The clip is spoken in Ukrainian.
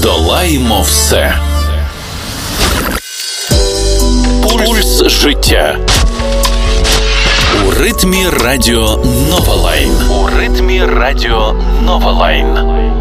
Здолаємо все. Пульс життя. У ритмі радіо Новалайн. У ритмі радіо Новалайн.